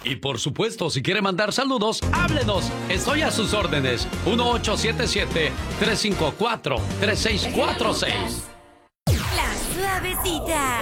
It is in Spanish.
Y por supuesto, si quiere mandar saludos, háblenos. Estoy a sus órdenes. 1877-354-3646. La Suavecita.